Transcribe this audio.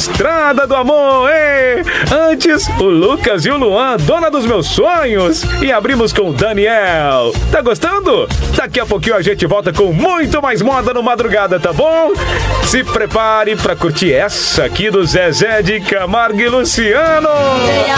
Estrada do Amor, hein? Antes, o Lucas e o Luan, Dona dos Meus Sonhos. E abrimos com o Daniel. Tá gostando? Daqui a pouquinho a gente volta com muito mais moda no Madrugada, tá bom? Se prepare pra curtir essa aqui do Zezé de Camargo e Luciano.